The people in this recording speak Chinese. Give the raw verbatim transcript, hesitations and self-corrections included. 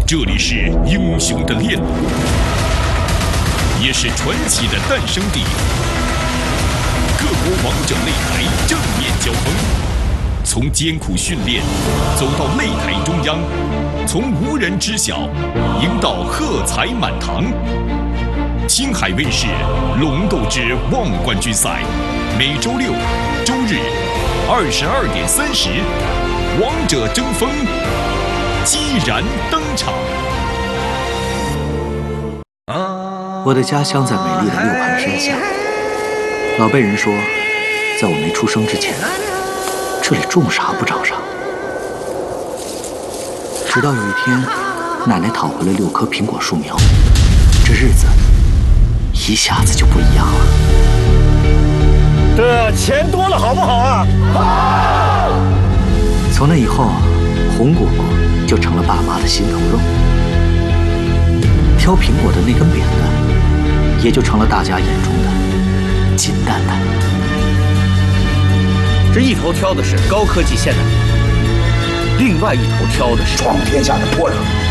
这里是英雄的炼炉，也是传奇的诞生地。各国王者擂台正面交锋，从艰苦训练走到擂台中央，从无人知晓赢到喝彩满堂。青海卫视《龙斗之望冠军赛》，每周六、周日二十二点三十，王者争锋，激然登场。 我的家乡在美丽的六盘山下，老辈人说，在我没出生之前，这里种啥不长啥。直到有一天，奶奶讨回了六棵苹果树苗，这日子一下子就不一样了。 这钱多了好不好啊？好！ 从那以后，红果果就成了爸妈的心头肉，挑苹果的那根扁担，也就成了大家眼中的金蛋蛋。 这一头挑的是高科技现代，另外一头挑的是闯天下的波折。